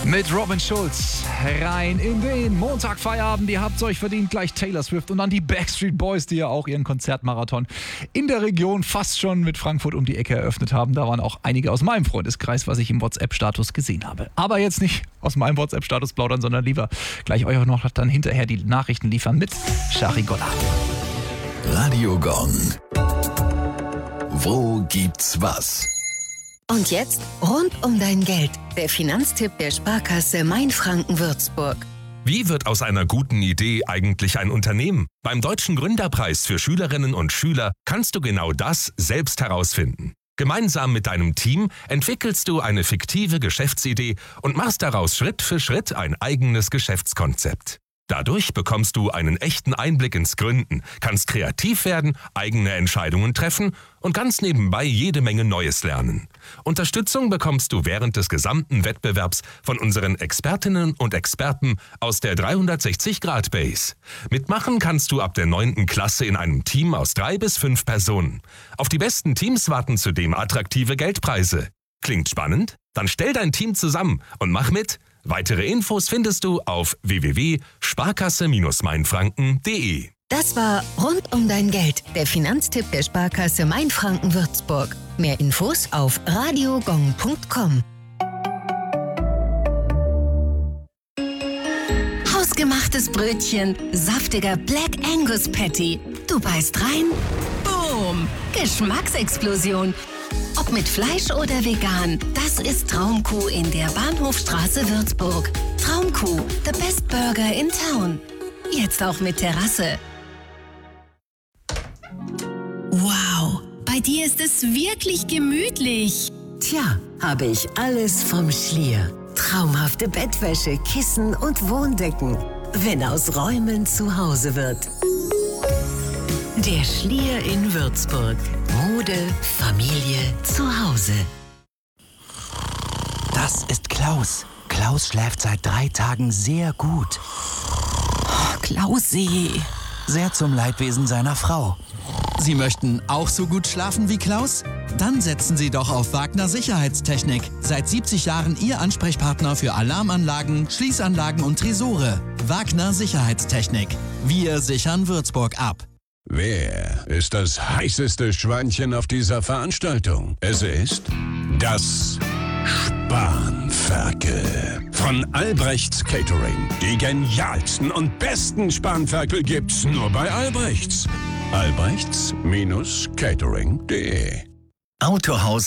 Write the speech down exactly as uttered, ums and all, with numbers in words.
Mit Robin Schulz rein in den Montagfeierabend. Ihr habt's euch verdient, gleich Taylor Swift und dann die Backstreet Boys, die ja auch ihren Konzertmarathon in der Region fast schon mit Frankfurt um die Ecke eröffnet haben. Da waren auch einige aus meinem Freundeskreis, was ich im WhatsApp-Status gesehen habe. Aber jetzt nicht aus meinem WhatsApp-Status plaudern, sondern lieber gleich euch auch noch dann hinterher die Nachrichten liefern mit Shari Golla. Radio Gong. Wo gibt's was? Und jetzt rund um dein Geld. Der Finanztipp der Sparkasse Mainfranken-Würzburg. Wie wird aus einer guten Idee eigentlich ein Unternehmen? Beim Deutschen Gründerpreis für Schülerinnen und Schüler kannst du genau das selbst herausfinden. Gemeinsam mit deinem Team entwickelst du eine fiktive Geschäftsidee und machst daraus Schritt für Schritt ein eigenes Geschäftskonzept. Dadurch bekommst du einen echten Einblick ins Gründen, kannst kreativ werden, eigene Entscheidungen treffen und ganz nebenbei jede Menge Neues lernen. Unterstützung bekommst du während des gesamten Wettbewerbs von unseren Expertinnen und Experten aus der dreihundertsechzig Grad Base. Mitmachen kannst du ab der neunten Klasse in einem Team aus drei bis fünf Personen. Auf die besten Teams warten zudem attraktive Geldpreise. Klingt spannend? Dann stell dein Team zusammen und mach mit. Weitere Infos findest du auf w w w punkt sparkasse mainfranken punkt de. Das war Rund um dein Geld, der Finanztipp der Sparkasse Mainfranken-Würzburg. Mehr Infos auf radiogong punkt com. Hausgemachtes Brötchen, saftiger Black Angus Patty. Du beißt rein, boom, Geschmacksexplosion. Ob mit Fleisch oder vegan, das ist Traumkuh in der Bahnhofstraße Würzburg. Traumkuh, the best burger in town. Jetzt auch mit Terrasse. Wow, bei dir ist es wirklich gemütlich. Tja, habe ich alles vom Schlier. Traumhafte Bettwäsche, Kissen und Wohndecken. Wenn aus Räumen zu Hause wird. Der Schlier in Würzburg. Mode, Familie, zu Hause. Das ist Klaus. Klaus schläft seit drei Tagen sehr gut. Oh, Klausi. Sehr zum Leidwesen seiner Frau. Sie möchten auch so gut schlafen wie Klaus? Dann setzen Sie doch auf Wagner Sicherheitstechnik. Seit siebzig Jahren Ihr Ansprechpartner für Alarmanlagen, Schließanlagen und Tresore. Wagner Sicherheitstechnik. Wir sichern Würzburg ab. Wer ist das heißeste Schweinchen auf dieser Veranstaltung? Es ist das Spanferkel von Albrechts Catering. Die genialsten und besten Spanferkel gibt's nur bei Albrechts. albrechts Catering punkt de. Autohaus